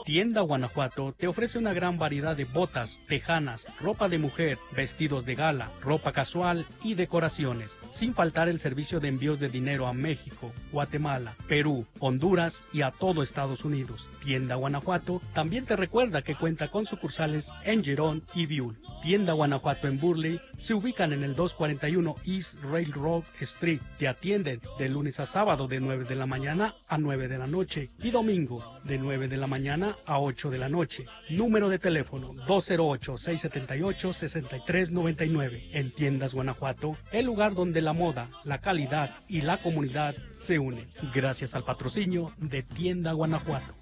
Tienda Guanajuato te ofrece una gran variedad de botas, tejanas, ropa de mujer, vestidos de gala, ropa casual y decoraciones, sin faltar el servicio de envíos de dinero a México, Guatemala, Perú, Honduras y a todo Estados Unidos. Tienda Guanajuato también te recuerda que cuenta con sucursales en Girón y Biul. Tienda Guanajuato en Burley se ubican en el 241 East Railroad Street. Te atienden de lunes a sábado de 9 de la mañana a 9 de la noche y domingo de 9 de la mañana a 8 de la noche. Número de teléfono 208-678-6399. En Tiendas Guanajuato, el lugar donde la moda, la calidad y la comunidad se unen. Gracias al patrocinio de Tienda Guanajuato.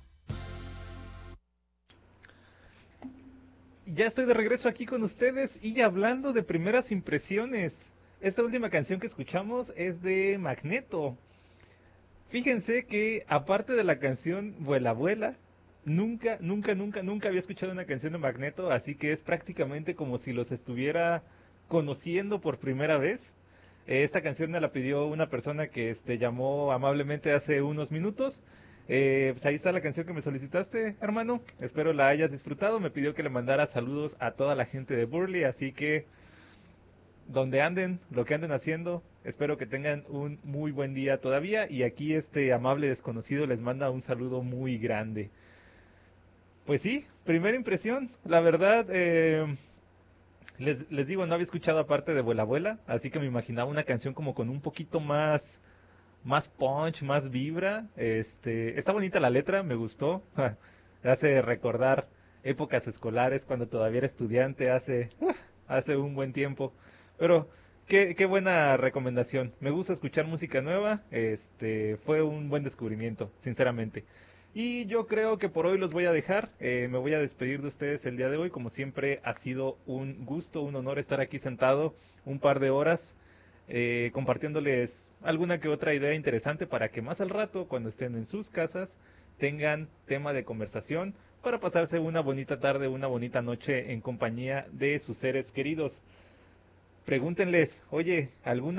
Ya estoy de regreso aquí con ustedes y hablando de primeras impresiones. Esta última canción que escuchamos es de Magneto. Fíjense que aparte de la canción Vuela Vuela, nunca había escuchado una canción de Magneto, así que es prácticamente como si los estuviera conociendo por primera vez. Esta canción me la pidió una persona que llamó amablemente hace unos minutos. Pues ahí está la canción que me solicitaste, hermano. Espero la hayas disfrutado. Me pidió que le mandara saludos a toda la gente de Burley, así que donde anden, lo que anden haciendo, espero que tengan un muy buen día todavía. Y aquí este amable desconocido les manda un saludo muy grande. Pues sí, primera impresión. La verdad, les digo, no había escuchado aparte de Vuela Vuela, así que me imaginaba una canción como con un poquito más punch, más vibra. Está bonita la letra, me gustó. Me hace recordar épocas escolares cuando todavía era estudiante, hace un buen tiempo. Pero qué buena recomendación. Me gusta escuchar música nueva. Fue un buen descubrimiento, sinceramente. Y yo creo que por hoy los voy a dejar. Me voy a despedir de ustedes el día de hoy. Como siempre, ha sido un gusto, un honor estar aquí sentado un par de horas compartiéndoles alguna que otra idea interesante para que más al rato, cuando estén en sus casas, tengan tema de conversación para pasarse una bonita tarde, una bonita noche en compañía de sus seres queridos. Pregúntenles, oye,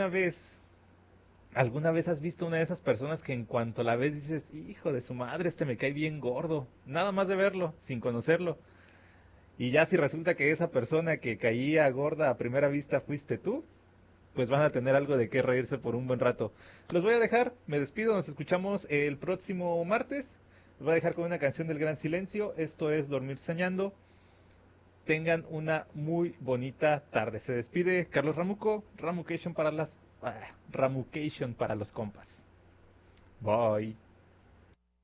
¿alguna vez has visto una de esas personas que en cuanto la ves dices, hijo de su madre, me cae bien gordo? Nada más de verlo, sin conocerlo. Y ya si resulta que esa persona que caía gorda a primera vista fuiste tú, pues van a tener algo de qué reírse por un buen rato. Los voy a dejar, me despido, nos escuchamos el próximo martes. Los voy a dejar con una canción del Gran Silencio, esto es Dormir Soñando. Tengan una muy bonita tarde. Se despide Carlos Ramuco, Ramucation para los compas. Bye.